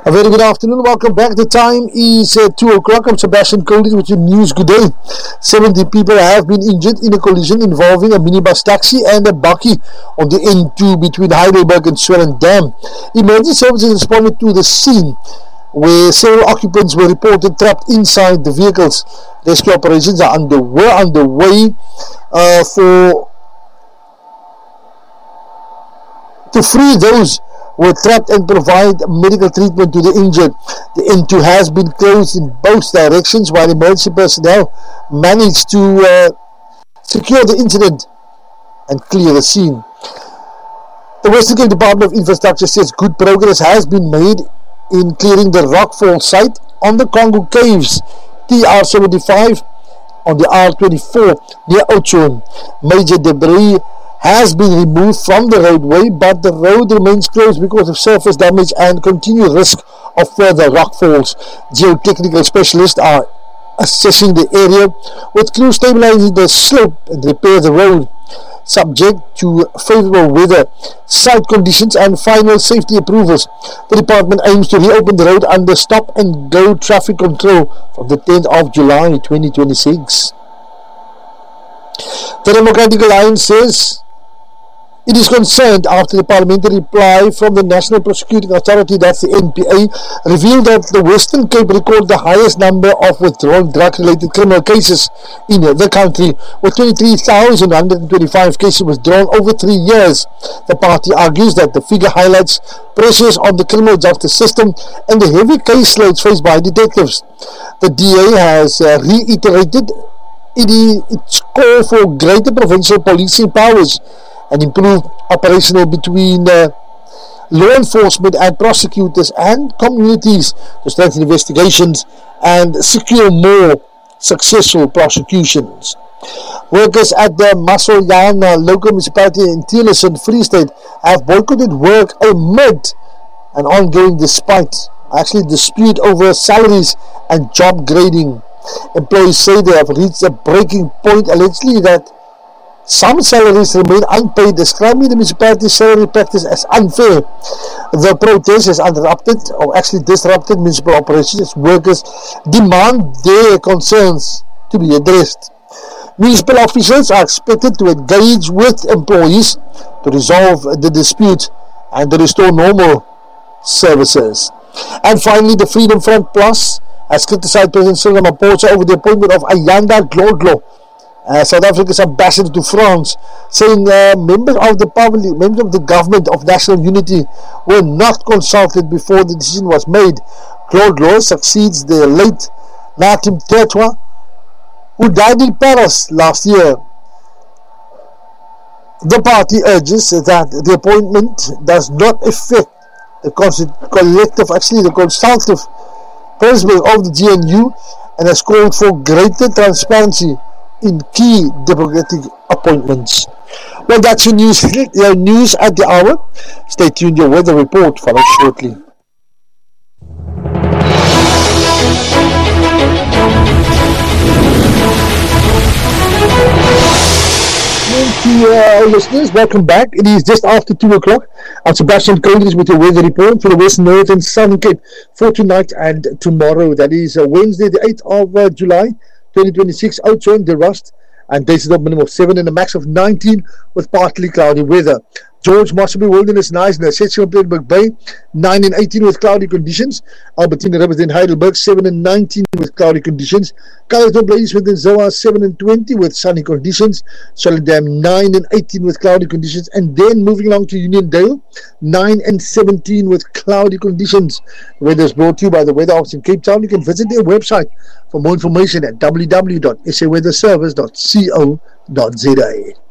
A very good afternoon. Welcome back. The time is 2 o'clock. I'm Sebastian Colding with your news. Good day. 70 people have been injured in a collision involving a minibus taxi and a bakkie on the N2 between Heidelberg and Swellendam. Emergency services responded to the scene where several occupants were reported trapped inside the vehicles. Rescue operations are underway to free those were trapped and provide medical treatment to the injured. The N2 has been closed in both directions while emergency personnel managed to secure the incident and clear the scene. The Western Cape Department of Infrastructure says good progress has been made in clearing the rockfall site on the Congo Caves, TR75 on the R24 near Oudtshoorn. Major debris has been removed from the roadway, but the road remains closed because of surface damage and continued risk of further rockfalls. Geotechnical specialists are assessing the area with crews stabilizing the slope and repair the road, subject to favorable weather, site conditions and final safety approvals. The department aims to reopen the road under stop and go traffic control from the 10th of July 2026. The Democratic Alliance says it is concerned after the parliamentary reply from the National Prosecuting Authority, that's the NPA, revealed that the Western Cape recorded the highest number of withdrawn drug-related criminal cases in the country, with 23,125 cases withdrawn over 3 years. The party argues that the figure highlights pressures on the criminal justice system and the heavy caseloads faced by detectives. The DA has reiterated its call for greater provincial policing powers and improved operational between law enforcement and prosecutors and communities to strengthen investigations and secure more successful prosecutions. Workers at the Masoyana local municipality in Tillison, Free State, have boycotted work amid an ongoing dispute over salaries and job grading. Employees say they have reached a breaking point, allegedly that some salaries remain unpaid, describing the municipality's salary practice as unfair. The protest has disrupted municipal operations as workers demand their concerns to be addressed. Municipal officials are expected to engage with employees to resolve the dispute and to restore normal services. And finally, the Freedom Front Plus has criticized President Cyril Ramaphosa over the appointment of Ayanda Glodlo, South Africa's ambassador to France, saying members of the government of national unity were not consulted before the decision was made. Glodlo succeeds the late Natim Tetwa, who died in Paris last year. The party urges that the appointment does not affect the consultative principles of the GNU and has called for greater transparency in key democratic appointments. Well, that's your news at the hour. Stay tuned, your weather report follows shortly. To our listeners, welcome back. It is just after 2 o'clock. I'm Sebastian Colding with your weather report for the West, North and Southern Cape for tonight and tomorrow. That is Wednesday, the 8th of July 2026, Oudtshoorn, the Rust, and days of minimum of 7 and a max of 19 with partly cloudy weather. George Marshaby Wilderness, nice, and Ascension Plettenberg Bay, 9 and 18 with cloudy conditions. Albertina Riversdale Heidelberg, 7 and 19 with cloudy conditions. Calitzdorp Ladysmith and Zoa, 7 and 20 with sunny conditions. Swellendam, 9 and 18 with cloudy conditions. And then moving along to Uniondale, 9 and 17 with cloudy conditions. Weather is brought to you by the Weather Office in Cape Town. You can visit their website for more information at www.saweatherservice.co.za.